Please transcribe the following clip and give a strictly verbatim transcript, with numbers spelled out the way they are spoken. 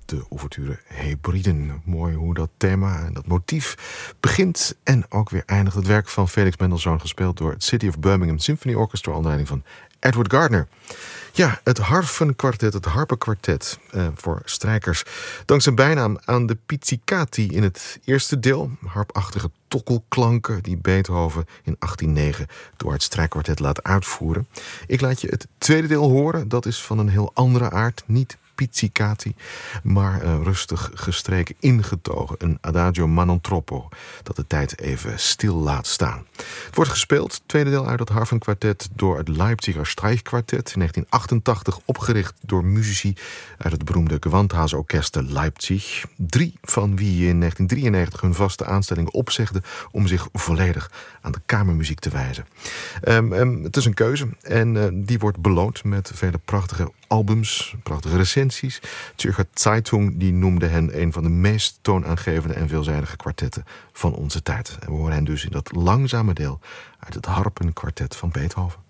de ouverture Hebriden. Mooi hoe dat thema en dat motief begint en ook weer eindigt. Het werk van Felix Mendelssohn, gespeeld door het City of Birmingham Symphony Orchestra onder leiding van Edward Gardner. Ja, het harfenkwartet, het harpenkwartet eh, voor strijkers. Dank zijn bijnaam aan de pizzicati in het eerste deel. Harpachtige tokkelklanken die Beethoven in achttien negen door het strijkkwartet laat uitvoeren. Ik laat je het tweede deel horen. Dat is van een heel andere aard. Niet pizzicati, maar uh, rustig gestreken ingetogen. Een adagio ma non troppo, dat de tijd even stil laat staan. Het wordt gespeeld, tweede deel uit het harfenkwartet, door het Leipziger Streichquartett, in negentien achtentachtig opgericht door muzici uit het beroemde Gewandhausorkest Leipzig. Drie van wie in negentien drieënnegentig hun vaste aanstellingen opzegden om zich volledig aan de kamermuziek te wijzen. Um, um, het is een keuze en uh, die wordt beloond met vele prachtige albums, prachtige recensies. Zürcher Zeitung die noemde hen een van de meest toonaangevende en veelzijdige kwartetten van onze tijd. En we horen hen dus in dat langzame deel uit het harpenkwartet van Beethoven.